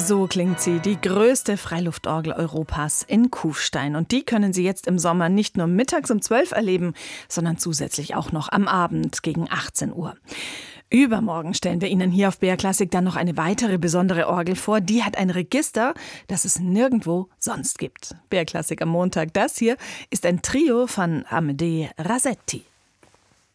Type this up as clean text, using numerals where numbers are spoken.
So klingt sie, die größte Freiluftorgel Europas in Kufstein. Und die können Sie jetzt im Sommer nicht nur mittags um 12 erleben, sondern zusätzlich auch noch am Abend gegen 18 Uhr. Übermorgen stellen wir Ihnen hier auf BR Classic dann noch eine weitere besondere Orgel vor. Die hat ein Register, das es nirgendwo sonst gibt. BR Classic am Montag. Das hier ist ein Trio von Amedée Rasetti.